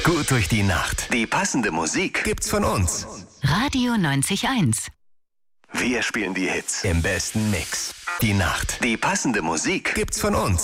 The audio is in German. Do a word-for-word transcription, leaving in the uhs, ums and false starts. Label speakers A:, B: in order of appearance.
A: Kommt's gut durch die Nacht. Die passende Musik gibt's von uns.
B: Radio neunzig Komma eins.
A: Wir spielen die Hits im besten Mix. Die Nacht. Die passende Musik gibt's von uns.